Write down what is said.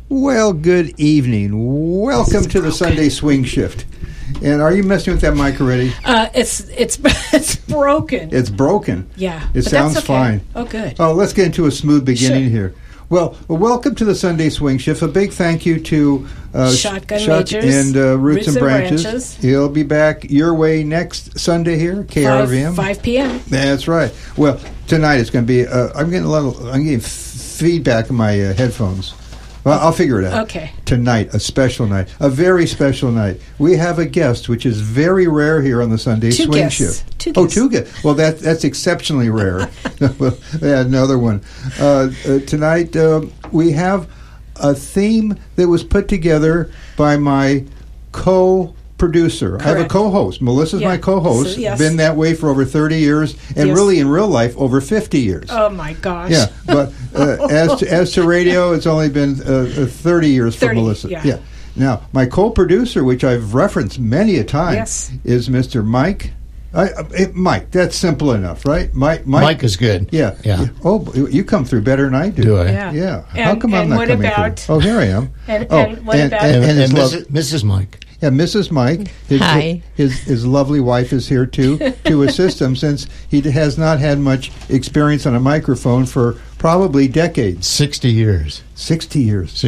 Well, good evening. Welcome to the Sunday Swing Shift. And are you messing with that mic already? It's broken. It's broken. Yeah. It sounds fine. Oh, good. Oh, let's get into a smooth beginning Sure. here. Well, welcome to the Sunday Swing Shift. A big thank you to Shotgun Majors and Roots and Branches. He'll be back your way next Sunday here, KRVM. 5 p.m. That's right. Well, tonight it's going to be. I'm getting feedback in my headphones. Well, I'll figure it out. Okay. Tonight, a special night, a very special night. We have a guest, which is very rare here on the Sunday Two Swing guests. Shift. Two guests. Two guests. Well, that's exceptionally rare. Well, yeah, another one. Tonight, we have a theme that was put together by my co-producer. I have a Correct. co-host. Melissa's Yeah. my co-host. So, yes. Been that way for over 30 years, and Yes. really in real life, over 50 years. Oh, my gosh. Yeah, but as to radio, it's only been 30 years for 30, Melissa. yeah. Now, my co-producer, which I've referenced many a time, Yes. is Mr. Mike. Mike, that's simple enough, right? Mike is good. Yeah. Yeah. Oh, you come through better than I do. Do I? Yeah. Yeah. How And- come I'm and not what coming about- through? Oh, here I am. And Oh, what about... And his Mrs. Mike. Yeah, Mrs. Mike. Hi. His lovely wife is here too to assist him, since he has not had much experience on a microphone for probably decades. 60 years. 60 years.